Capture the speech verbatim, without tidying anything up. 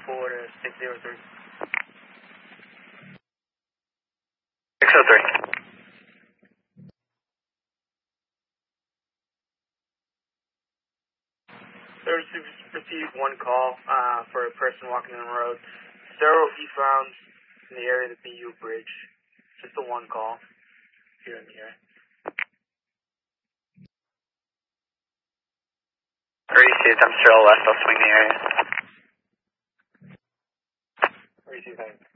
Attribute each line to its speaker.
Speaker 1: four to six zero three.
Speaker 2: six oh three.
Speaker 1: Sir, received one call uh, for a person walking on the road. Several feet found in the area of the B U bridge. Just the one call here in the area.
Speaker 2: Received, I'm still west, I'll swing the area.
Speaker 1: Received, thanks.